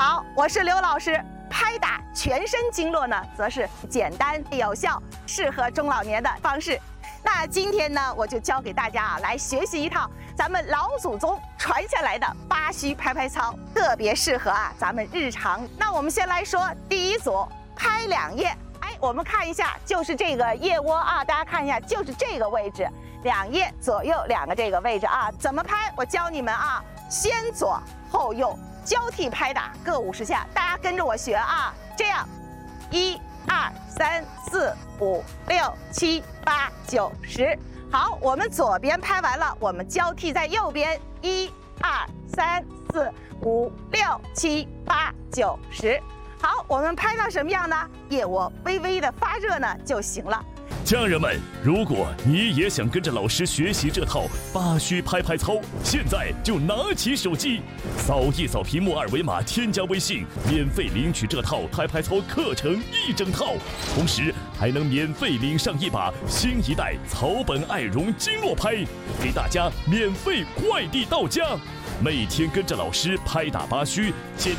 好，我是刘老师。拍打全身经络呢，则是简单有效、适合中老年的方式。那今天呢，我就教给大家来学习一套咱们老祖宗传下来的八虚拍拍操，特别适合咱们日常。那我们先来说第一组，拍两腋。我们看一下，就是这个腋窝大家看一下，就是这个位置，两腋左右两个这个位置怎么拍？我教你们先左后右交替拍打各50下，大家跟着我学这样，1、2、3、4、5、6、7、8、9、10。好，我们左边拍完了，我们交替在右边，1、2、3、4、5、6、7、8、9、10。好，我们拍到什么样呢？腋窝微微的发热呢就行了。 家人们，如果你也想跟着老师学习这套八虚拍拍操，现在就拿起手机，扫一扫屏幕二维码，添加微信，免费领取这套拍拍操课程一整套，同时还能免费领上一把新一代草本爱绒经络拍，给大家免费快递到家。每天跟着老师拍打八虚。